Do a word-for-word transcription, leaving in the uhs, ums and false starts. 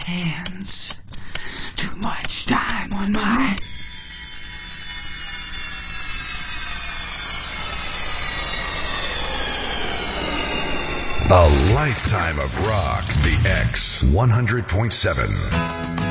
hands. Too much time on my... A lifetime of rock. The X one hundred point seven.